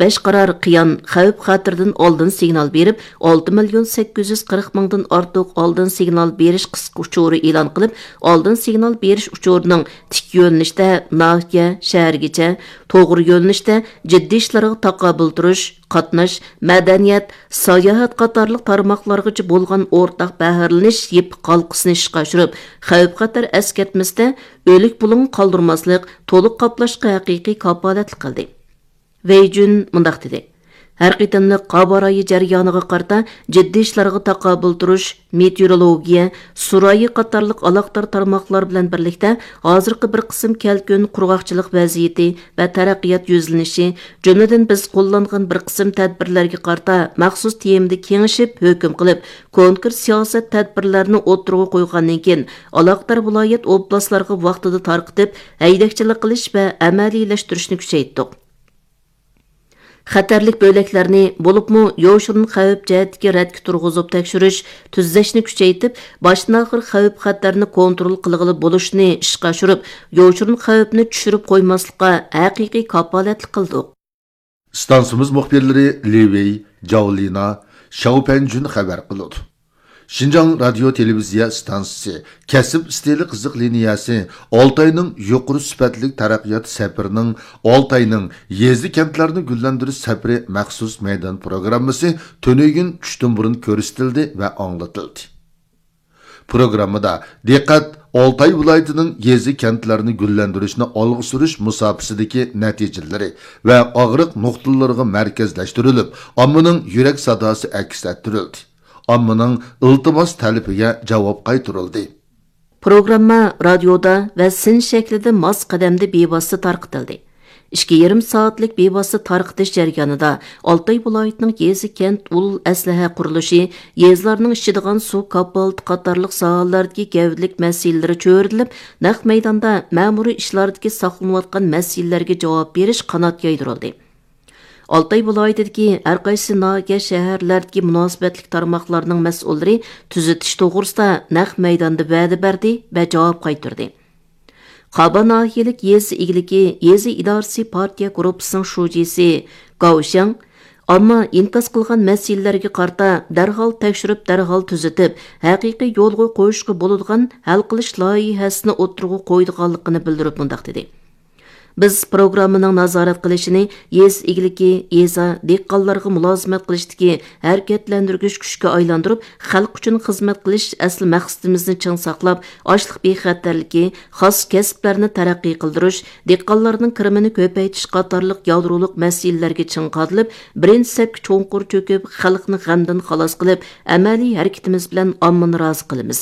35 qarar qiyan xavf xatirdan oldin signal berib, 6.840.000 ortiq oldin signal berish qisqa uchuri e'lon qilib, oldin signal berish uchurining tik yo'nalishda nahiya shahargacha, to'g'ri yo'nalishda jiddiy ishlarga taqobil turish, qatnash, madaniyat, sayohat qatorliq tarmoqlargacha bo'lgan o'rtaq bahrlanish yip qalqisini ishga oshirib, xavf xatar eskartmasida o'lik pulini qoldirmaslik, to'liq qoplashga haqiqiy kafolatlik qildi. Veyjun mundaq dedi: Her qitimliq qabarayı jarayoniga qarta jiddiy ishlarga taqobil turish, meteorologiya, surayi qatorliq aloqador tarmoqlar bilan birlikda hozirgi bir qism kelkun qurg'oqchilik vaziyati va taraqqiyot yuzlanishi, jumladan biz qo'llangan bir qism tadbirlarga qarta maxsus temada kengashib hukm qilib, konkret siyosat tadbirlarini o'tirg'a qo'ygandan keyin aloqador viloyat oblastlarga vaqtida tarqitib, haydakchilik qilish va amaliylashtirish kuchaytirdik. Xatarlik böləklərini bolubmu yoşurun xavf cəhətdəki rədki turğuzub təkşürüş, tüzləşni küçəyitib, başdan axır xavf xətlərini kontrol qılğılı boluşni işqa aşırıb, yoşurun xavfni düşürüb qoymaslıqqa həqiqi kapalətli qıldıq. Stansımız muxbirləri Levey, Javlina, Şaupenjun xəbər qılıdı. Şinjan Radyo Televiziya Stansiyası, Kəsib İstili Qızıq Liniyası, Oltay'nın yuquru sübətlik taraqqiyat səfirinin, Oltay'nın yezli kentlərini güllendiriş səfiri məxsus meydan programması tönügün üçtün burun körüstildi və anlatıldı. Programmada diqqat Oltay vilayetining yezli kentlərini güllendirishni olg'a surish musobasidagi natijaları və og'riq nuqtalarga mərkəzləşdirilib, ommaning yurak sadosi aks ettirildi. Ammaning iltimos talibiga javob qaytarildi. Programma radioda va sin shaklida mos qadamda bevosita tarqitildi. 2,5 soatlik bevosita tarqitish jarayonida Oltay viloyatining yezi kent ul aslaha qurilishi, yezlarning ichidigan suv kapalti qatorliq sohalardagi gavdlik masalalari cho'rilib, naq maydonda ma'muriy ishlardagi saqlanayotgan masalalarga javob berish qanot yaydirildi. Oltay viloyatidagi har qaysi nahiya shaharlardagi munosabatlik tarmoqlarning mas'ullari tuzatish to'g'risida naq maydonda va'da berdi va javob qaytardi. Qaba nahiyalik yezi igliki yezi idorasi partiya gruppasining shujisi Gavshang ammo inkas qilgan masalalarga qarta darhol tekshirib, darhol tuzatib, haqiqiy yo'lga qo'yishga bo'ladigan hal qilish loyihasini o'tirg'a qo'ydiganligini bildirib mundaq dedi. Biz programmaning nazorat qilishini yez igliki, yeza dehqonlarga mulozimat qilishdagi harakatlantirgich kuchga aylantirib, xalq uchun xizmat qilish asl maqsadimizni ching saqlab, ochliq bexatarligi, xos kasblarni taraqqiy qildirish, dehqonlarning kirimini ko'paytirish qatorliq yadroliq masalalarga ching qadilib, birinchi sapga cho'nqur cho'kib, xalqni g'amdan xalos qilib, amaliy harakatimiz bilan ommani rozi qilamiz.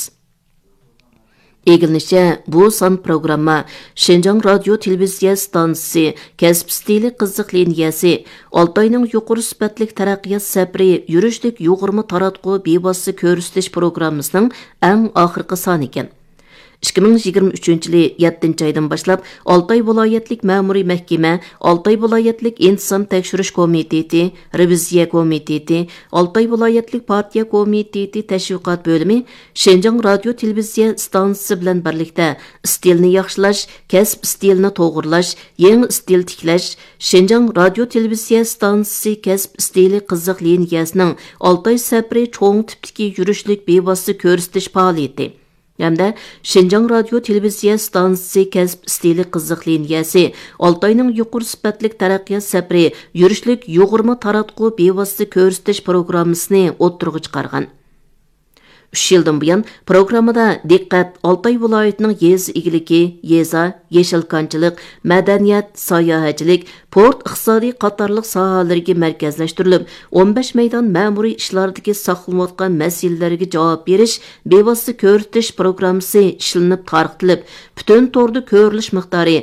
Egilnişe bu son programma Şinjan Radyo Televiziya Stansiyası, Kəsb İstili Qızıq Liniyası, Oltay'ның yuqori sübətlik taraqqiyat səfiri, yürüşlük yuqurma taratqu bevosita ko'rsatish programmasining eng oxirgi soni ekan. 2023-yili 7-oydan boshlab Oltay viloyatlik ma'muriy mahkama, Oltay viloyatlik inson tekshirish komiteti, reviziya komiteti, Oltay viloyatlik partiya komiteti tashviqot bo'limi Şinjan radio televiziya stansiyasi bilan birlikda stilni yaxshilash, kasb stilini to'g'irlash, yangi stil tiklash, Şinjan radio televiziya stansiyasi kasb stili qiziq liniyasining Oltay safari cho'ng tipdagi yurishlik bevosita ko'rsatish faoliyati hamda Şinjan Radio Televiziya Stansiyasi kasb stili qiziq liniyasi, Oltay'ның yuqori sifatlik taraqqiyot safari, yurishlik yuqurma taratqu bevosita ko'rsatish programmasini o'ttirg'a chiqargan. 3 yildan buyon programmada diqqat Oltay viloyatining yez igliki, yeza, yeşilkanchilik, madaniyat, sayohatchilik, port iqtisodiy qatorliq sohalarga markazlashtirilib, 15 maydon ma'muriy ishlardagi saqlanayotgan masalalarga javob berish, bevosita ko'rsatish programmasi ishlanib tarqitilib, butun to'rda ko'rilish miqdori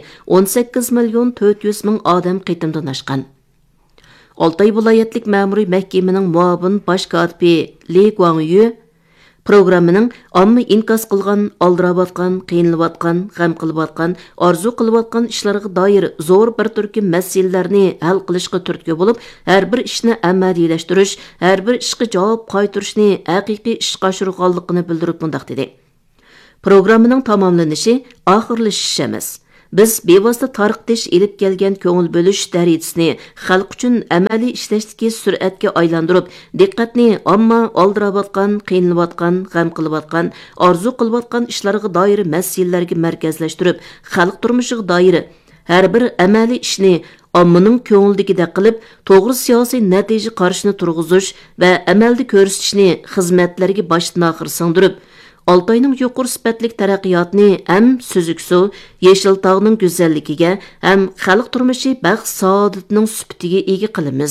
18,400,000 odam qitimdan oshgan. Oltay viloyatlik ma'muriy mahkamaning muavin bosh kotibi Li Guangyu programmaning omma inkas qilgan, aldiravatgan, qiyinlayotgan, g'am qilayotgan, orzu qilayotgan ishlarga doir zo'r bir turkum masalalarni hal qilishga turtki bo'lib, har bir ishni amaliylashtirish, har bir ishga javob qaytarishni haqiqiy ishga oshirganligini bildirib mundaq dedi. Programmaning tamomlanishi oxirlashish emas, Biz bevosita tarqitish elib kelgan ko'ngil bo'lish darajasini xalq uchun amaliy ishlashdagi sur'atga aylantirib, diqqatni ammo oldirayotgan, qiynalayotgan, g'am qilayotgan, orzu qilayotgan ishlarga doir masalalarga markazlashtirib, xalq turmushiga doir har bir amaliy ishni ommaning ko'ngildagidek qilib, to'g'ri siyosiy natija qarshini turg'izish va amalda ko'rsatishni xizmatlarga boshdan oxir singdirib, Oltoyning yuqori sifatli taraqqiyotni ham Süzük suv, Yeşil tog'ning go'zalligiga ham xalq turmushi baxt saodatining sifatiga ega qilamiz.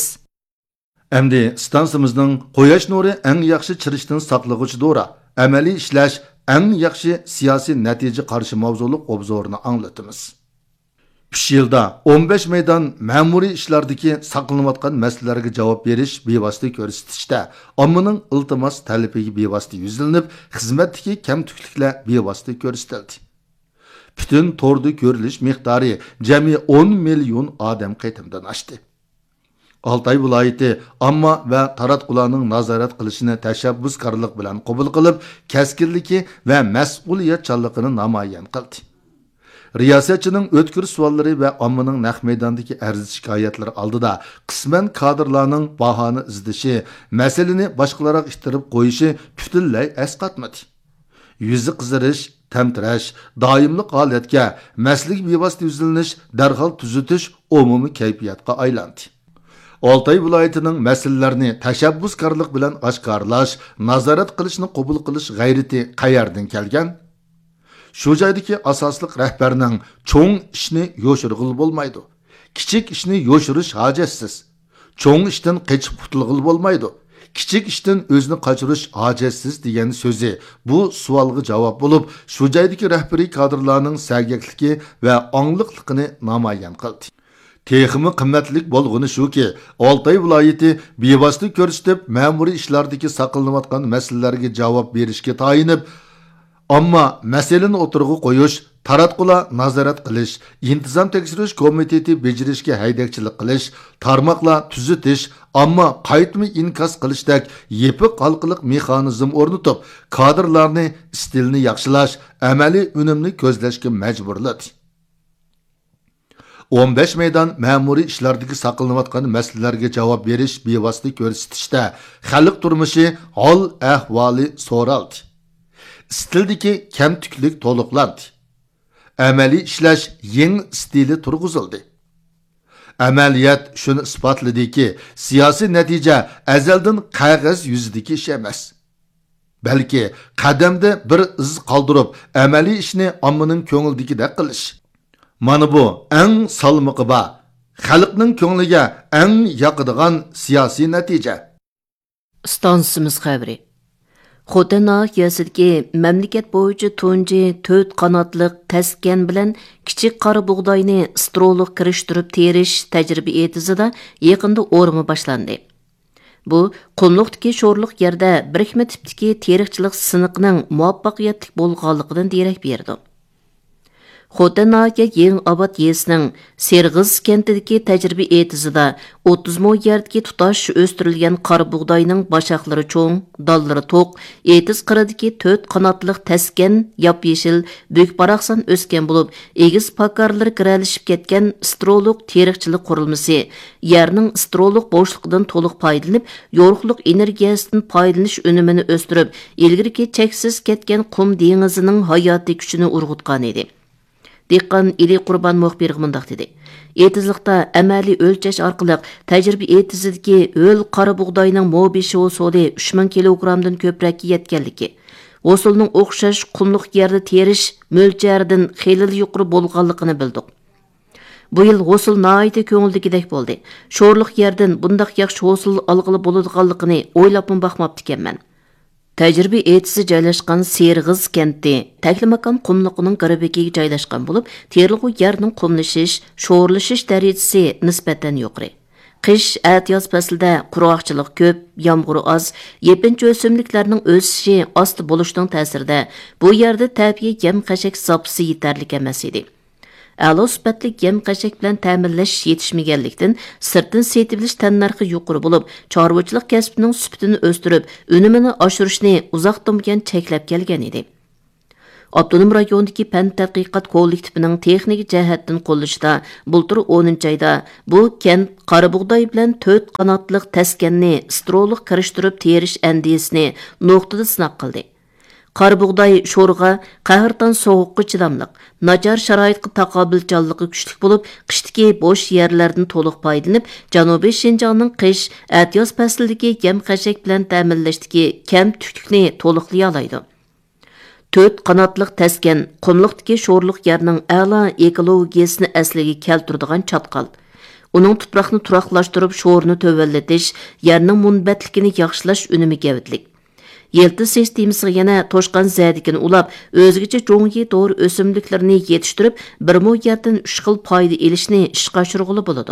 Endi stansimizning quyosh nuri eng yaxshi chirishdan saqlag'uchi dora, amaliy ishlash eng yaxshi siyosiy natija qarshi mavzuliq obzorini anglatamiz. 3 yilda 15 meydan ma'muriy ishlardagi saqlanayotgan masalalarga javob berish bevosita ko'rsatishda ommaning iltimos talabiga bevosita yuzlanib, xizmatdagi kamtukliklar bevosita ko'rsatildi. Butun torda ko'rilish miqdori jami 10 million odam qaytimdan oshdi. Altay viloyati amma va taratqularning nazorat qilishini tashabbuskorlik bilan qabul qilib, kaskinligi va mas'uliyatchanligini namoyon qildi. Riyosatchining o'tkir savollari va ommaning naq maydondagi arz shikoyatlari oldida qisman kadrlarning bahoni izdishi, masalani boshqalarga ishtirib qo'yishi butunlay asqatmadi. Yuzi qizirish, tamtirash, doimlik holatga, maslik bevosita yuzlanish, darhol tuzitish umumiy kayfiyatga aylandi. Oltay viloyatining masalalarni tashabbuskorlik bilan oshkorlash, nazorat qilishni qabul qilish g'ayrati qayerdan kelgan? Shu joydagi asosliq rahbarning cho'ng ishni yo'shirg'il bo'lmaydi. Kichik ishni yo'shirish hojatsiz. Cho'ng ishdan qochib qutulg'il bo'lmaydi. Kichik ishdan o'zini qochirish hojatsiz degan so'zi bu savolga javob bo'lib, shu joydagi rahbariy kadrlarning sargakligi va ongliqligini namoyon qildi. Texmi qimmatlik bo'lg'ini shuki, Oltay viloyati bevosita ko'rsatib, ma'muriy ishlardagi saqlanayotgan masalalarga javob berishga tayinib, ammo masalani o'tirg'i qo'yish, taratqular nazorat qilish, intizom tekshirish komiteti bejirishga haydakchilik qilish, tarmoqlar tuzitish, ammo qaytma inkos qilishdek yepiq halqiliq mexanizm o'rnatib, kadrlarni stilni yaxshilash, amaliy unumni ko'zlashga majburladi. 15 meydan ma'muriy ishlardagi saqlanayotgan masalalarga javob berish bevosita ko'rsatishda xalq turmushi hol ahvoli so'raldi. Stildagi kamtuklik to'liqlandi. Amaliy ishlash yangi stili turg'izildi. Amaliyat shuni isbotladiki, siyosiy natija azaldan qog'oz yuzidagi ish emas. Balki qadamda bir iz qoldirib, amaliy ishni ommaning ko'ngildagidek qilish. Mana bu eng salmiqi ba, xalqning ko'ngliga eng yoqadigan siyosiy natija. Stansimiz xabari. Xotan nahiyəsidəki məmləkət boyunca tunji 4 qanatliq təskan bilan kichik qora buğdayni stroluq kirishtirib terish tajriba etizida yaqinda o'rimi boshlandi. Bu qumluqdagi sho'rliq yerda birikma tipdagi teriqchilik siniqining muvaffaqiyatli bo'lganligidan derak berdi. Xotan nahiya Yeni Abad yesining Serg'iz kentidagi tajriba etizida 30 mo yerdagi tutash o'stirilgan qora buğdayning bashaqlari cho'ng, dallari to'q, etiz qiridagi 4 qanotliq taskan, yop-yeshil, büyük baraqsan o'sgan bo'lib, egiz pakarlari kiralishib ketgan stroluq teriqchilik qurilmasi, yerning stroluq bo'shligidan to'liq foydalanib, yorug'lik energiyasidan foydalanish unumini o'stirib, ilgirki cheksiz ketgan qum dengizining hayotiy kuchini urg'utgan edi. Diqqan ili Qurban muxbiri mundaq dedi. Etizlikda amaliy o'lchash orqali tajriba etizidagi o'l qora buğdayning mobishi usuli 3000 kilogramdan ko'proq yetganligi, usulning o'xshash qumliq yerda terish mo'lcharidan xilil yuqori bo'lganligini bildik. Bu yil usul naayta ko'ngildagidek bo'ldi. Sho'rliq yerdan bundaq yaxshi usul olg'ili bo'ladiganligini o'ylabman baxmabdi ekanman. Tajriba etisi joylashgan Serg'iz kenti Taklimakon qumliqining qaribiga joylashgan bo'lib, terilg'u yerning qumlashish, sho'rlashish darajasi nisbatan yuqori. Qish, yoz faslida quruqchilik ko'p, yomg'ir oz, yepinchi o'simliklarning o'sishi osti bo'lishining ta'sirida bu yerda tabiiy yem-qashak zapisi yetarli emas edi. A'lo sifatli yem-qashak bilan ta'minlash yetishmaganlikdan sirtdan setilish tannarxi yuqori bo'lib, chorvachilik kasbining sifatini o'stirib, unumini oshirishni uzoqdan buyon cheklab kelgan edi. Abdunum rayonidagi fan tadqiqot kollektivining texnik jihatdan qo'llashida bultur 10-oyda bu kent qarabug'day bilan 4 qanotliq taskanni stroliq kirishtirib terish andisini nuqtada sinab qildi. Qarabug'day sho'rg'a qahrdan sovuqqa chidamliq, nachar sharoitga taqobilchanligi kuchli bo'lib, qishdagi bo'sh yerlardan to'liq foydalanib, Janubiy Shinjongning qish atyoz faslidagi yem-xashak bilan ta'minlashdagi kam tuklikni to'liqlay oladi. 4 qanotliq taskan qumliqdagi sho'rliq yerning a'lo ekologiyasini asliga keltiradigan chatqal. Uning tuproqni turaqlashtirib, sho'rni tövallatish, yerning munbatligini yaxshilash unumi gavitlik. Yelti sistemasiga yana to'shqan zadikini ulab, o'zgacha jo'nggi to'g'ri o'simliklarni yetishtirib, bir yerdan 3 xil foyda elishni ishga oshirg'ili bo'ladi.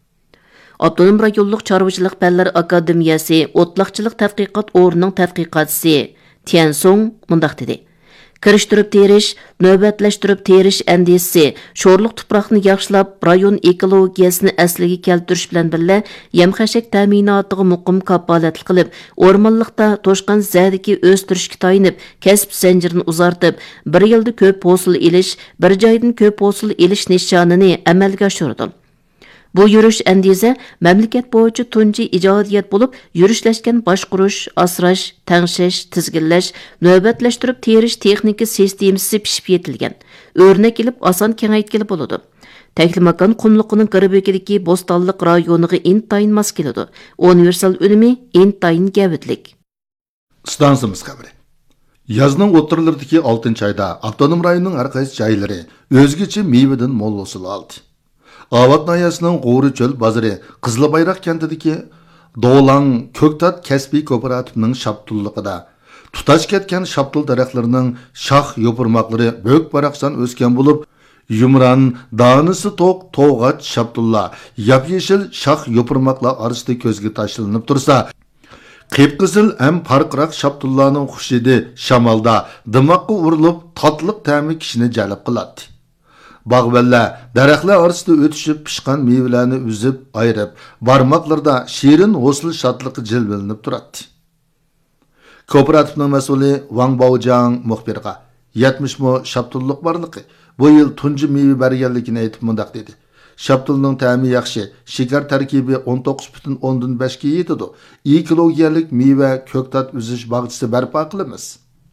Abdunum rayonlik chorvachilik fanlari akademiyasi o'tloqchilik tadqiqot o'rnining tadqiqotchisi Tiansong mundaq dedi. Kirishtirib terish, navbatlashtirib terish andisi sho'rliq tuproqni yaxshilab, rayon ekologiyasini asliga keltirish bilan birga yem-xashak ta'minotiga muqim kafolatlik qilib, o'rmonliqda to'shqan zadiki o'stirishga tayinib, kasb zanjirini uzartib, bir yilda ko'p hosil elish, bir joydan ko'p hosil elish nishonini amalga oshirdi. Bu yurish andiza mamlakat bo'yicha tunji ijodiyat bo'lib, yurishlashgan boshqurish, asrash, tangshash, tizginlash, navbatlashtirib terish texnika sistemasi pishib yetilgan. O'rnak kelib oson kengaytgili bo'ladi. Taklimakon qumliqining qarabekidagi Bo'stonliq rayoniga intayin mos keladi. Universal unumi intayin gavitlik. Stansimiz xabari. Yazning o'tirlaridagi 6-oyda avtonom rayonning har qaysi joylari o'zgacha mevadan mo'l hosil oldi. Avat nayasının Qo'ri cho'l bozori Qizilbayroq kentidagi Doğulan Ko'ktat kasbiy kooperatifning shaptulligida tutash ketgan shaptul daraxtlarining shox yopirmoqlari bo'k baraqsan o'sgan bo'lib, yumran, donisi to'q to'g'at shaptullar yap-yeshil shox yopirmoqlar orasida ko'zga tashlanib tursa, qip-qizil ham farqroq shaptullarning xushidi shamolda dimoqqa urilib, tatliq ta'mi kishini jalb qiladi. Bağballa daraxtlar orasida o'tishib pishgan mevalarni uzib, ayirib, barmoqlarda shirin hosil shodliqi jilvilanib turadi. Kooperatifning mas'uli Wang Baojang muxbirga 70 mo shaptulliq borligi bu yil tunji meva berganligini aytib mundaq dedi. Shaptulning ta'mi yaxshi, shakar tarkibi 19.5 ga yetadi. 2 kilogalik meva ko'ktat uzish bog'chisi barpo qilamiz.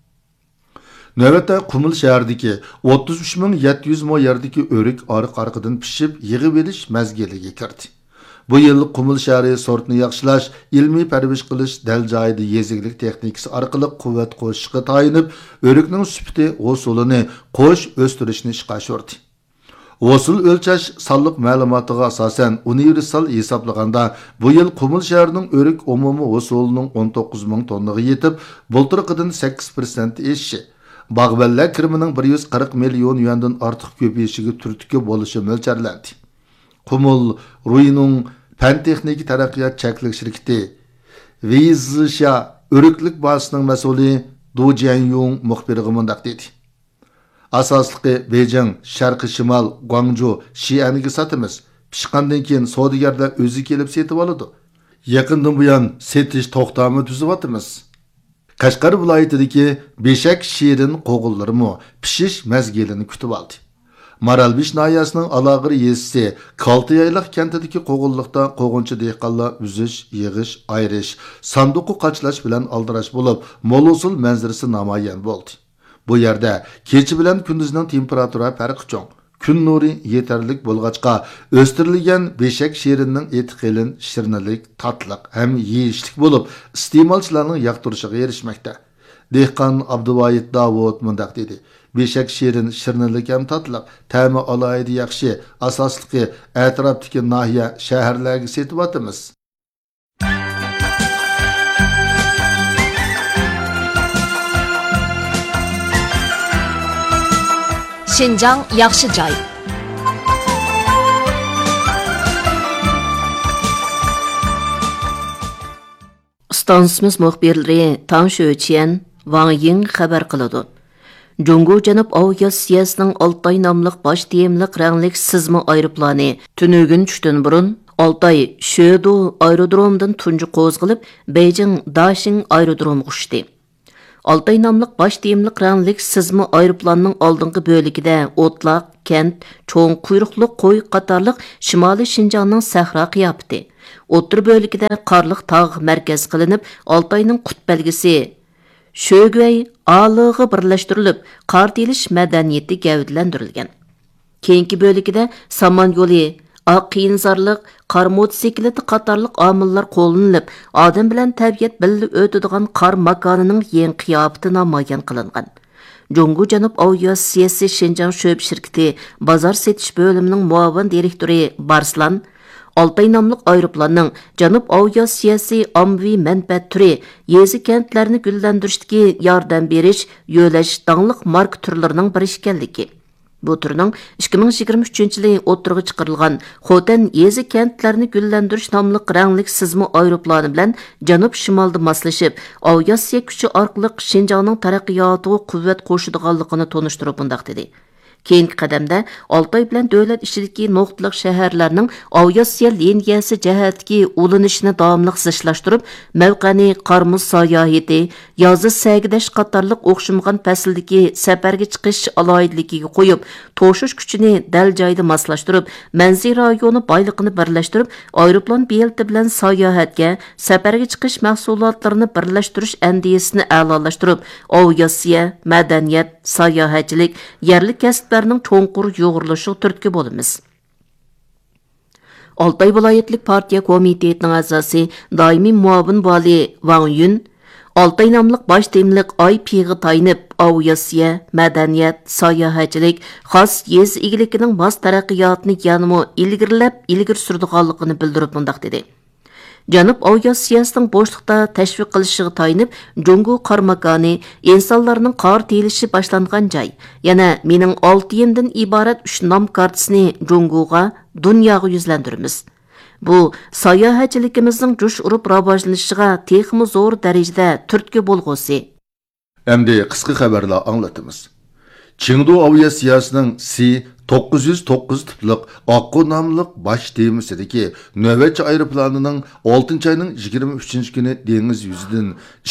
Növbətdə Qumul şəhərdəki 33.700 mo yerdəki örük arıq-arıqdan pişib yığıb elish məzgiliga kirdi. Bu yil Qumul şəhəri sortni yaxshilash, ilmiy parvarish qilish, dal joyida yeziglik texnikasi orqali quvvat qo'shishga tayinib, örükning sifati hosulini qo'sh o'stirishni ishga oshirdi. Hosul o'lchash sonliq ma'lumotiga asosan universal hisoblaganda bu yil Qumul shahrining örük umumiy hosulining 19.000 tonnaga yetib, bulturqidan 8% eshishi. Bağballa kirimining 140 million yuandan ortiq ko'payishiga turtki bo'lishi mo'ljallanadi. Qumul Ruining fan texnik taraqqiyot cheklik shirkati Vizsha o'riklik bazasining mas'uli Du Jianyong muxbiriga mundaq dedi. Asosliqi Beijing, Sharqiy Shimol, Guangzhou, Xi'aniga sotamiz. Pishqandan keyin savdogarlar o'zi kelib setib oladi. Yaqindan buyon setish to'xtami tuzyapmiz. Qashqar viloyatidagi beshak shirin qo'g'illarimi pishish mazgilini kutib oldi. Maralbish nayasining alog'ir yezisi Kaltiyayliq kentidagi qo'g'illiqda qo'g'onchi dehqonlar uzish, yig'ish, ayirish, sanduqqa qachlash bilan aldirash bo'lib, mo'l-usul manzarasi namoyon bo'ldi. Bu yerda kecha bilan kunduzning temperatura farqi cho'ng. Kun nuri yetarlik bo'lg'achqa o'stirilgan beshak shirining eti qilin, shirnilik, tatliq ham yeyishlik bo'lib, iste'molchilarning yoqtirishiga erishmoqda. Dehqon Abduvoyid Davud mundaq dedi. Beshak shirin, shirnilik ham tatliq, ta'mi alohida yaxshi, asosligi atrofdagi nahiya shaharlarga setib o'tamiz. Şinjan yaxshi joy. Stansimiz muxbirlari Tang Shuqian, Wang Ying xabar qiladi. Jungo Janub Aviatsiyasining Altay nomli bosh tiyimliq ranglik sizma aeroplani tunugin tushdan burun Altay Shödu aerodromidan tunji qo'zg'ilib Beijing Daxing aerodromiga uchdi. Altay namlıq baş deyimlik rənglik sızma aeroplanның aldınғы bölігіде Otlaq, Kent, Çoğun quyruqluq qoy qatarlıq Şimali Şinjanның səhra qiyapıdı. Otur bölігіде qarlıq tağ mərkəz qılınıb, Altayның qut bəlgisi Şögvey alığı birləşdirilib, qar deyiliş mədəniyyəti gəvdiləndirilген. Keyinki bölігіде Saman yolu, qiyinzarlıq, qar mototsikleti qatarlıq amillar qo'llanilib, odam bilan tabiat birga o'tadigan qar makonining yeng qiyofati namoyon qilingan. Jungu Janub Aviatsiyasi Shinjang sho'b shirkati bozor setish bo'limining muavin direktori Barslan Altay namlıq aeroplanning Janub Aviatsiyasi ommaviy manfaat turi yezi kentlarni gullantirishdagi yordam berish, yo'lash dangliq marka turlarining biri ekanligi. Bu turning 2023-yili o'tirg'i chiqarilgan Xotan yezi kentlarini gullantirish nomli ranglik sizma aeroplani bilan janub shimolda moslashib, aviatsiya kuchi orqali Shinjongning taraqqiyotiga quvvat qo'shadiganligini tonishtirib bundaq dedi. Keyingi qadamda Altay bilan davlat ishidagi nuqtaliq shaharlarning aviatsiya liniyasi jihatdagi ulanishini davomli zichlashtirib, mavqani qarmuz sayohati, yozi sagidash qatorliq o'xshamagan fasldagi safarga chiqish aloyidligiga qo'yib, to'shish kuchini dal joyda moslashtirib, manzil rayoni boyligini birlashtirib, aeroplan belti bilan sayohatga, safarga chiqish mahsulotlarini birlashtirish andiyasini a'lolashtirib, aviatsiya, madaniyat, sayohatchilik, yerlik kasblarning cho'nqur yo'g'rilishiga turtki bo'lamiz. Altay viloyatlik partiya komitetining a'zosi doimiy muavin vali Wang Yun Altay namlıq baş deyimlik ay piyği tayınıb, aviatsiya, madaniyat, sayohatchilik, xos yez igilikining mos taraqqiyotini yanımı ilgir surdiganligini bildirib bundaq dedi. Janub aviatsiyasining boshliqda tashviq qilishiga tayinib, Jungu qar makoni insonlarning qor teyilishi boshlangan joy. Yana mening 6 yildan iborat 3 nom kartasini Junguga, dunyoga yuzlantiramiz. Bu sayohatchiligimizning jush urib rivojlanishiga texmi zo'r darajada turtki bo'lg'usi. Endi qisqa xabarlar anglatamiz. Chengdu aviatsiyasining C-909 tipliq Аққу namlıq baş temisidagi navbatchi aeroplanining 6-ayning 23 kuni dengiz yuzidan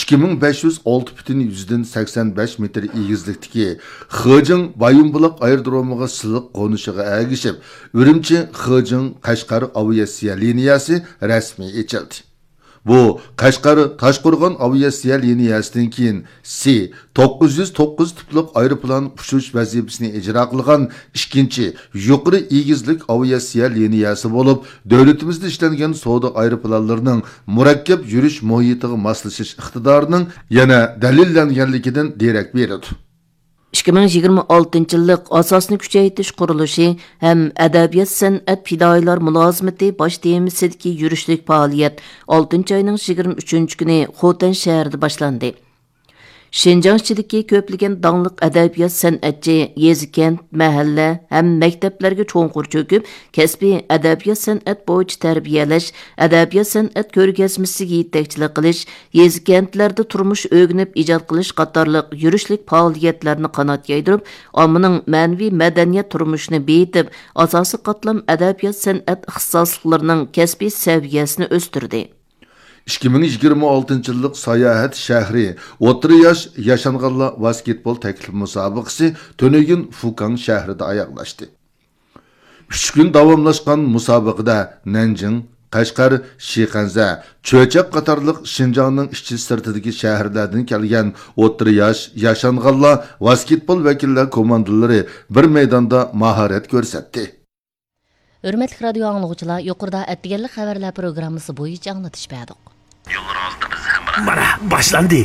2506,85 metr egizlikdagi Xijing Bayonbuloq aerodromiga siliq qo'nishiga ergishib, Urumchi Xijing Qashqar aviatsiya liniyasi rasmiy ochildi. Bu Qashqar Toshqo'rg'on aviatsiya liniyasidan keyin C-909 tipliq aeroplan uchish vazifasini ijro qilgan ikkinchi yuqori egizlik aviatsiya liniyasi bo'lib, davlatimizda ishlangan savdo aeroplanlarining murakkab yurish muhitiga moslashish iqtidorining yana dalillanganligidan derak beradi. 2026 yillik asosni kuchaytirish qurilishi ham adabiyot san'at fidoyilar mulozimati bosh temisidagi yurishlik faoliyat 6-ayning 23 kuni Xotan shahrida boshlandi. Shinjongchidagi ko'plagan dangliq adabiyot san'atchi yezikent, mahalla ham maktablarga cho'nqur cho'kib, kasbiy adabiyot san'at bo'yicha tarbiyalash, adabiyot san'at ko'rgazmasiga yetakchilik qilish, yezikentlarda turmush o'rganib ijod qilish qatorliq yurishlik faoliyatlarni qanot yaydirib, ommaning ma'naviy madaniyat turmushini betib, asosiy qatlam adabiyot san'at ixtisoslarining kasbiy saviyasini o'stirdi. 2026 yillik sayohat shahri o'rta yosh yashanganlar basketbol taklif musobaqasi Tönögün Fukang shahrida oyoqlashdi. 3 kun davomlashgan musobaqada Nanjing, Qashqar, Shiqanza, Cho'chaq qatorliq Shinjongning ichki sirtidagi shaharlardan kelgan o'rta yosh yashanganlar basketbol vakillar komandalari bir maydonda mahorat ko'rsatdi. Hürmetli radio anlıqçılar, yuqorida aytganlik xabarlar programmasi bo'yicha anglatish berdik. Mana başlandı.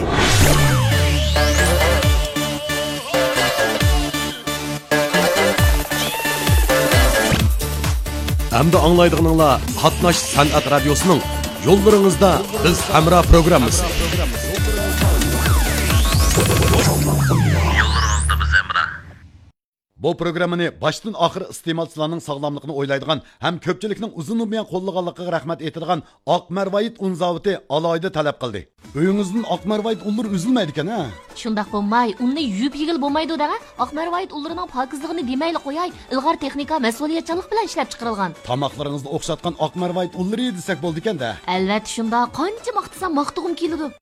Hamda anglaydiganlar Qatnash san'at radiosuning yo'llaringizda biz hamra programmasi. Bu programmani başdan axir iste'molchilarning sog'lomligini o'ylaydigan ham ko'pchilikning uzun umriyan qo'llaganligiga rahmat aytilgan Oqmarvoyit un zavodi alohida talab qildi. Uyingizning Oqmarvoyit unlari uzilmaydi ekan, ha? Shundaq bo'lmay, unni yub yigil bo'lmaydi da. Oqmarvoyit unlarining pokizligini demayli qo'yay, ilg'or texnika mas'uliyatchanlik bilan ishlab chiqarilgan. Tamoqlaringizni o'xshatgan Oqmarvoyit unlari desak bo'ldi ekan-da. Albatta shunda qancha maqtasam maqtug'im keladi.